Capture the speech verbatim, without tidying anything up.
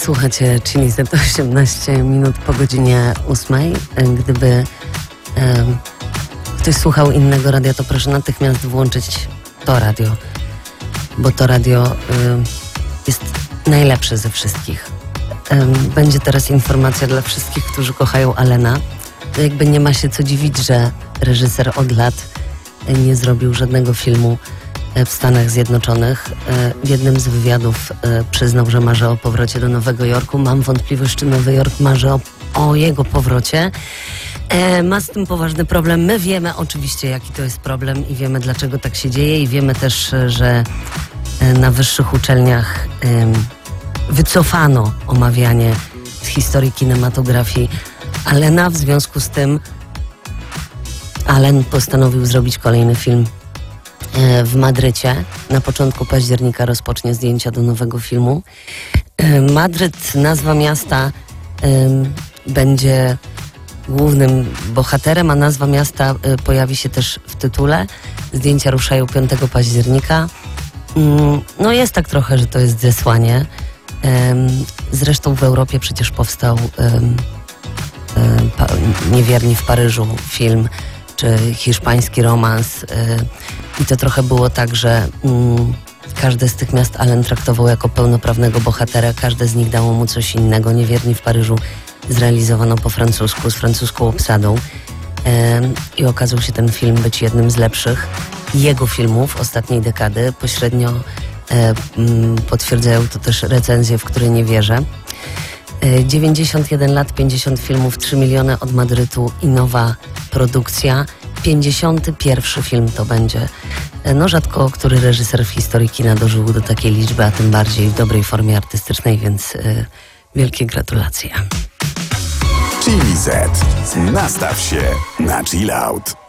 Słuchacie Chili Z osiemnaście minut po godzinie ósmej. Gdyby e, ktoś słuchał innego radia, to proszę natychmiast włączyć to radio, bo to radio e, jest najlepsze ze wszystkich. E, będzie teraz informacja dla wszystkich, którzy kochają Allena. To jakby nie ma się co dziwić, że reżyser od lat nie zrobił żadnego filmu w Stanach Zjednoczonych. W jednym z wywiadów przyznał, że marzy o powrocie do Nowego Jorku. Mam wątpliwość, czy Nowy Jork marzy o, o jego powrocie. E, ma z tym poważny problem. My wiemy oczywiście, jaki to jest problem i wiemy, dlaczego tak się dzieje i wiemy też, że na wyższych uczelniach e, wycofano omawianie z historii kinematografii Allena. W związku z tym Allen postanowił zrobić kolejny film w Madrycie. Na początku października rozpocznie zdjęcia do nowego filmu. Madryt, nazwa miasta, będzie głównym bohaterem, a nazwa miasta pojawi się też w tytule. Zdjęcia ruszają piątego października. No jest tak trochę, że to jest zesłanie. Zresztą w Europie przecież powstał Niewierni w Paryżu film, czy hiszpański romans. I to trochę było tak, że mm, każde z tych miast Allen traktował jako pełnoprawnego bohatera. Każde z nich dało mu coś innego. Niewierni w Paryżu zrealizowano po francusku, z francuską obsadą. E, I okazał się ten film być jednym z lepszych jego filmów ostatniej dekady. Pośrednio e, m, potwierdzają to też recenzje, w które nie wierzę. E, dziewięćdziesiąt jeden lat, pięćdziesiąt filmów, trzy miliony od Madrytu i nowa produkcja. pięćdziesiąty pierwszy film to będzie. No rzadko który reżyser w historii kina dożył do takiej liczby, a tym bardziej w dobrej formie artystycznej, więc y, wielkie gratulacje. Chili Z. Nastaw się na chill out.